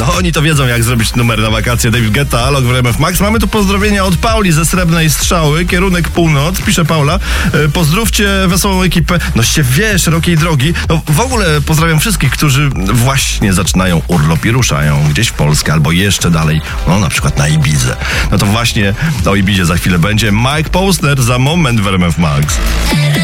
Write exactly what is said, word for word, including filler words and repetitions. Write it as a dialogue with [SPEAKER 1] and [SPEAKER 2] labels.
[SPEAKER 1] No oni to wiedzą, jak zrobić numer na wakacje. David Guetta, Alok w R M F Max. Mamy tu pozdrowienia od Pauli ze Srebrnej Strzały, kierunek północ, pisze Paula. E, pozdrówcie wesołą ekipę. No się wie, szerokiej drogi. No w ogóle pozdrawiam wszystkich, którzy właśnie zaczynają urlop i ruszają gdzieś w Polskę albo jeszcze dalej, no na przykład na Ibizę. No to właśnie o Ibizie za chwilę będzie Mike Posner, za moment w R M F Max.